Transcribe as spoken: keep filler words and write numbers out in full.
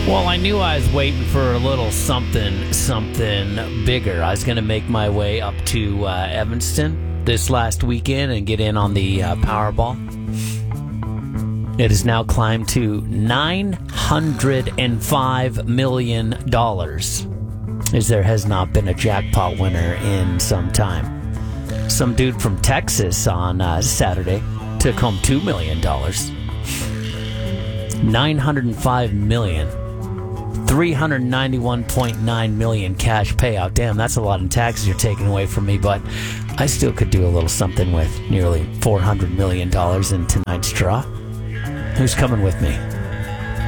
Well, I knew I was waiting for a little something, something bigger. I was going to make my way up to uh, Evanston this last weekend and get in on the uh, Powerball. It has now climbed to nine hundred five million dollars, as there has not been a jackpot winner in some time. Some dude from Texas on uh, Saturday took home two million dollars. nine hundred five million dollars. three hundred ninety-one point nine million dollars cash payout. Damn, that's a lot in taxes you're taking away from me, but I still could do a little something with nearly four hundred million dollars in tonight's draw. Who's coming with me?